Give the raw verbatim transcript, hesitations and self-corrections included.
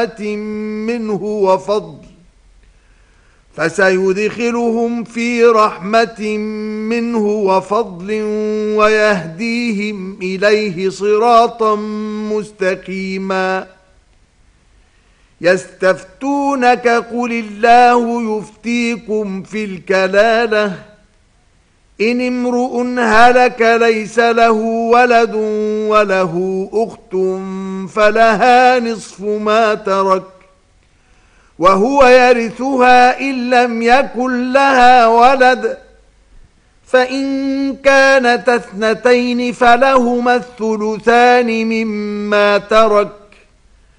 منه وفضل فسيدخلهم في رحمة منه وفضل ويهديهم إليه صراطا مستقيما. يستفتونك قل الله يفتيكم في الكلالة إن امرؤ هلك ليس له ولد وله أخت فلها نصف ما ترك وهو يرثها إن لم يكن لها ولد فإن كانت اثنتين فلهما الثلثان مما ترك